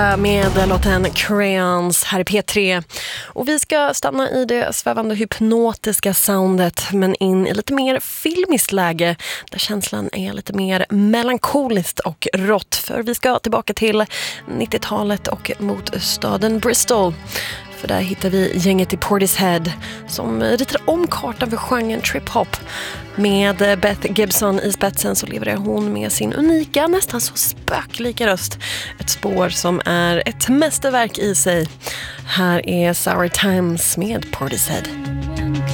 Med låten Crayons här i P3. Och vi ska stanna i det svävande hypnotiska soundet, men in i lite mer filmiskt läge där känslan är lite mer melankoliskt och rått. För vi ska tillbaka till 90-talet och mot staden Bristol. För där hittar vi gänget i Portishead som ritar om kartan för genren trip-hop. Med Beth Gibson i spetsen så levererar hon med sin unika, nästan så spöklika röst. Ett spår som är ett mästerverk i sig. Här är Sour Times med Portishead.